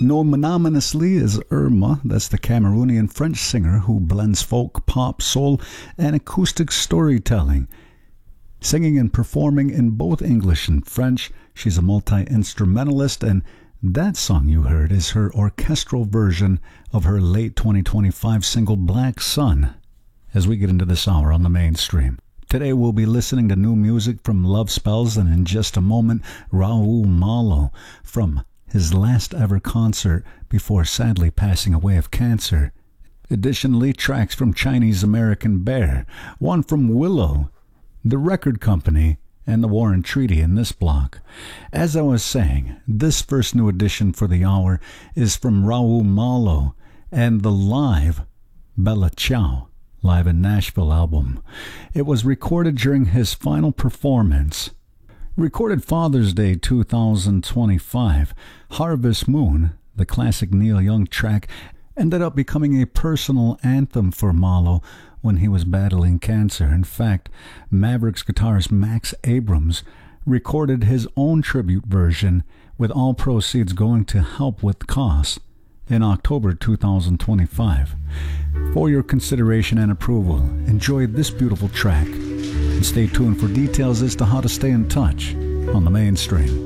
Known anonymously as Irma, that's the Cameroonian French singer who blends folk, pop, soul, and acoustic storytelling. Singing and performing in both English and French, she's a multi-instrumentalist, and that song you heard is her orchestral version of her late 2025 single Black Sun. As we get into this hour on the mainstream, today we'll be listening to new music from Love Spells, and in just a moment, Raul Malo from his last ever concert before sadly passing away of cancer. Additionally, tracks from Chinese American Bear, one from Willow, The Record Company, and the Warren Treaty in this block. As I was saying, this first new edition for the hour is from Raul Malo and the live Bella Ciao live in Nashville album. It was recorded during his final performance. Recorded Father's Day 2025, Harvest Moon, the classic Neil Young track, ended up becoming a personal anthem for Malo when he was battling cancer. In fact, Mavericks guitarist Max Abrams recorded his own tribute version, with all proceeds going to help with costs, in October 2025. For your consideration and approval, enjoy this beautiful track, and stay tuned for details as to how to stay in touch on the mainstream.